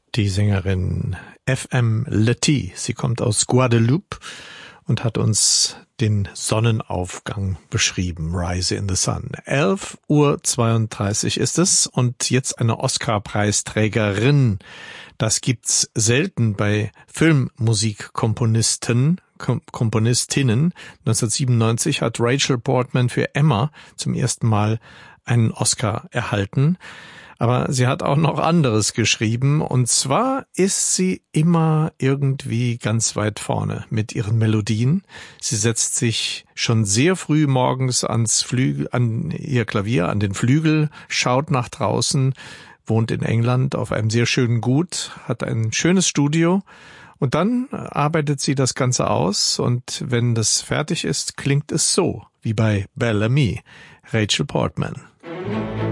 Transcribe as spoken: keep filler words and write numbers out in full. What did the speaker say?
Die Sängerin F M Letty. Sie kommt aus Guadeloupe und hat uns den Sonnenaufgang beschrieben, Rise in the Sun. elf Uhr zweiunddreißig ist es und jetzt eine Oscar-Preisträgerin. Das gibt's selten bei Filmmusikkomponisten, Kom- Komponistinnen. neunzehnhundertsiebenundneunzig hat Rachel Portman für Emma zum ersten Mal einen Oscar erhalten. Aber sie hat auch noch anderes geschrieben, und zwar ist sie immer irgendwie ganz weit vorne mit ihren Melodien. Sie setzt sich schon sehr früh morgens ans Flügel, an ihr Klavier, an den Flügel, schaut nach draußen, wohnt in England auf einem sehr schönen Gut, hat ein schönes Studio und dann arbeitet sie das Ganze aus, und wenn das fertig ist, klingt es so, wie bei Bel Ami, Rachel Portman.